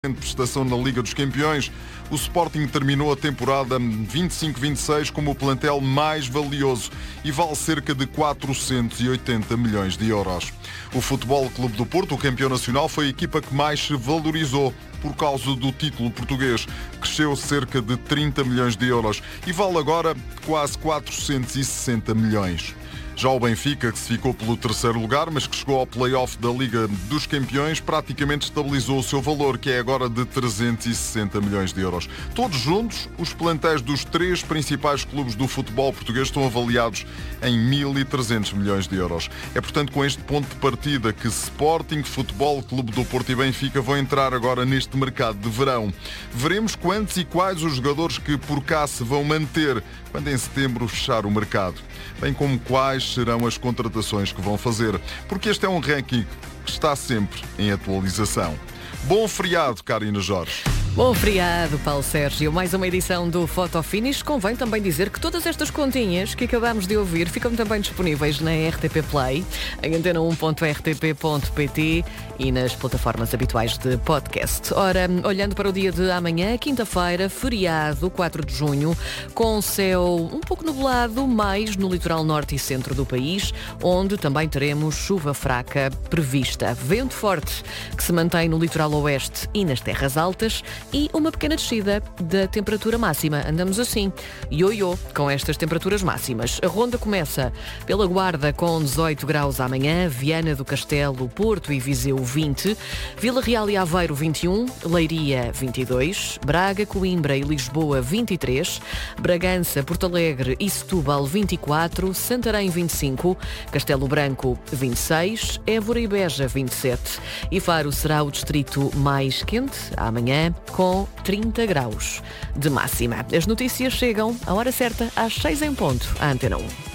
Prestação na Liga dos Campeões, o Sporting terminou a temporada 25-26 como o plantel mais valioso e vale cerca de 480 milhões de euros. O Futebol Clube do Porto, o campeão nacional, foi a equipa que mais se valorizou por causa do título português. Cresceu cerca de 30 milhões de euros e vale agora quase 460 milhões. Já o Benfica, que se ficou pelo terceiro lugar, mas que chegou ao play-off da Liga dos Campeões, praticamente estabilizou o seu valor, que é agora de 360 milhões de euros. Todos juntos, os plantéis dos três principais clubes do futebol português estão avaliados em 1.300 milhões de euros. É, portanto, com este ponto de partida que Sporting, Futebol Clube do Porto e Benfica vão entrar agora neste mercado de verão. Veremos quantos e quais os jogadores que por cá se vão manter quando em setembro fechar o mercado, bem como quais serão as contratações que vão fazer, porque este é um ranking que está sempre em atualização. Bom feriado, Karina Jorge. Bom feriado, Paulo Sérgio. Mais uma edição do Photo Finish. Convém também dizer que todas estas continhas que acabamos de ouvir ficam também disponíveis na RTP Play, em antena1.rtp.pt e nas plataformas habituais de podcast. Ora, olhando para o dia de amanhã, quinta-feira, feriado, 4 de junho, com céu um pouco nublado, mais no litoral norte e centro do país, onde também teremos chuva fraca prevista. Vento forte que se mantém no litoral oeste e nas terras altas, e uma pequena descida da temperatura máxima. Andamos assim, ioiô, com estas temperaturas máximas. A ronda começa pela Guarda com 18 graus amanhã, Viana do Castelo, Porto e Viseu 20, Vila Real e Aveiro 21, Leiria 22, Braga, Coimbra e Lisboa 23, Bragança, Porto Alegre e Setúbal 24, Santarém 25, Castelo Branco 26, Évora e Beja 27 e Faro será o distrito mais quente amanhã, com 30 graus de máxima. As notícias chegam à hora certa, às 6 em ponto, à Antena 1.